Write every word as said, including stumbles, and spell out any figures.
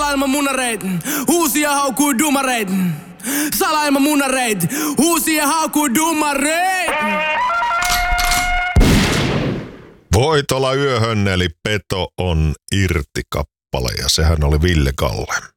Salailman munareit, uusia haukuu dumareit. Salailman munareit, uusia haukuu dumareit. Voitola yöhön eli Peto on irti kappale ja sehän oli Ville Kalle.